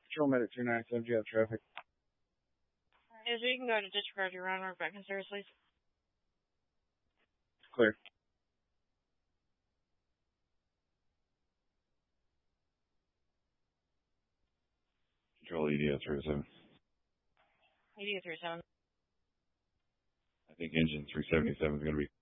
Control Medic 297, do you have traffic? Yes, we can go to disregard your round. We're back in service, please. Clear. Control EDS 37. EDS 37. I think engine 377 is going to be